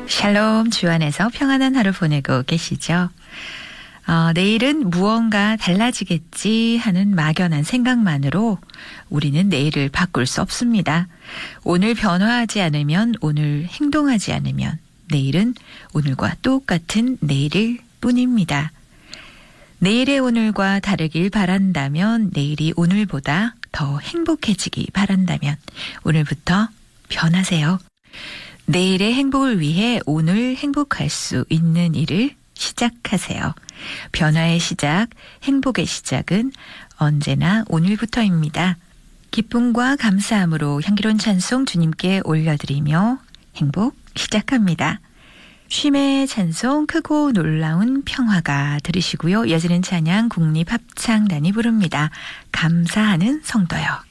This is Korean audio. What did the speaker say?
샬롬, 주 안에서 평안한 하루 보내고 계시죠? 내일은 무언가 달라지겠지 하는 막연한 생각만으로 우리는 내일을 바꿀 수 없습니다. 오늘 변화하지 않으면, 오늘 행동하지 않으면 내일은 오늘과 똑같은 내일일 뿐입니다. 내일의 오늘과 다르길 바란다면, 내일이 오늘보다 더 행복해지기 바란다면 오늘부터 변하세요. 내일의 행복을 위해 오늘 행복할 수 있는 일을 시작하세요. 변화의 시작, 행복의 시작은 언제나 오늘부터입니다. 기쁨과 감사함으로 향기로운 찬송 주님께 올려드리며 행복 시작합니다. 쉼의 찬송 크고 놀라운 평화가 들으시고요. 이어지는 찬양 국립합창단이 부릅니다. 감사하는 성도요.